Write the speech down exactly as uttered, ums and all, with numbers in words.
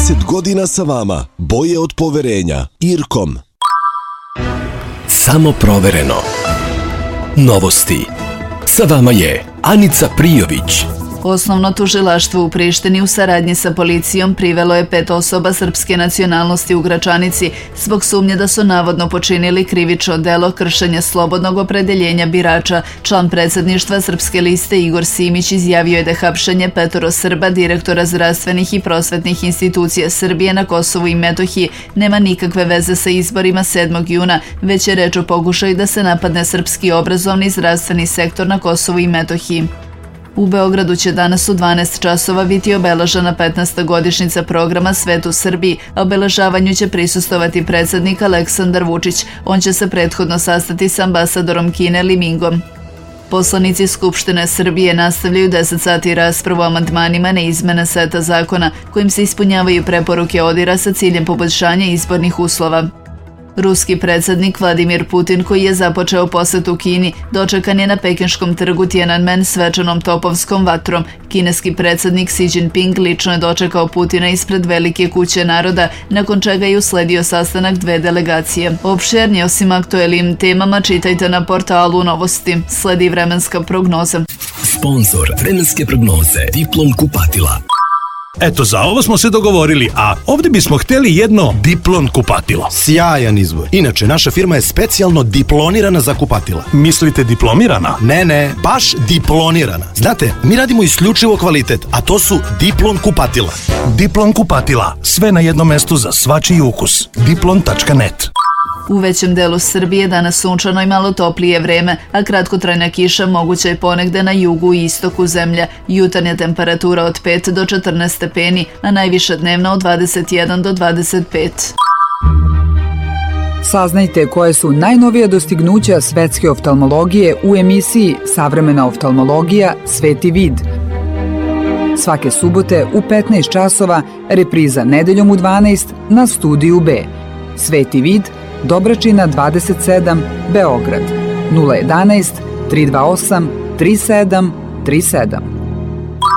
trideset godina sa vama. Boje od poverenja. Irkom. Samo provereno. Novosti. Sa vama je Anica Prijović. Osnovno tužilaštvo u Prištini u saradnji sa policijom privelo je pet osoba srpske nacionalnosti u Gračanici zbog sumnje da su navodno počinili krivično delo kršenja slobodnog opredeljenja birača. Član predsjedništva Srpske liste Igor Simić izjavio je da hapšenje petoro Srba, direktora zdravstvenih i prosvetnih institucija Srbije na Kosovu i Metohiji, nema nikakve veze sa izborima sedmog juna, već je reč o pokušaju da se napadne srpski obrazovni i zdravstveni sektor na Kosovu i Metohiji. U Beogradu će danas u dvanaest časova biti obeležena petnaesta godišnjica programa Svet u Srbiji. Obeležavanju će prisustovati predsjednik Aleksandar Vučić. On će se prethodno sastati s ambasadorom Kine Li Mingom. Poslanici Skupštine Srbije nastavljaju deset sati raspravu o amandmanima na izmene seta zakona kojim se ispunjavaju preporuke ODIR-a sa ciljem poboljšanja izbornih uslova. Ruski predsjednik Vladimir Putin, koji je započeo posetu Kini, dočekan je na pekinškom trgu Tiananmen svečanom topovskom vatrom. Kineski predsjednik Xi Jinping lično je dočekao Putina ispred Velike kuće naroda, nakon čega je usledio sastanak dve delegacije. Opširnije osim aktuelnim temama čitajte na portalu Novosti. Sledi vremenska prognoza. Sponzor vremenske prognoze Diplom kupatila. Eto, za ovo smo se dogovorili, a ovdje bismo htjeli jedno Diplon kupatilo. Sjajan izbor. Inače, naša firma je specijalno diplonirana za kupatila. Mislite diplomirana? Ne, ne, baš diplonirana. Znate, mi radimo isključivo kvalitet, a to su Diplon kupatila. Diplon kupatila, sve na jednom mestu za svačiji ukus. diplon tačka net. U većem delu Srbije danas sunčano i malo toplije vreme, a kratkotrajna kiša moguća je ponegde na jugu i istoku zemlje. Jutarnja temperatura od pet do četrnaest stepeni, a najviša dnevna od dvadeset jedan do dvadeset pet. Saznajte koje su najnovija dostignuća svetske oftalmologije u emisiji Savremena oftalmologija Sveti vid. Svake subote u petnaest časova, repriza nedeljom u dvanaest na Studiju B. Sveti vid, Dobračina dvadeset sedam, Beograd, nula jedan jedan, tri dva osam, tri sedam tri sedam.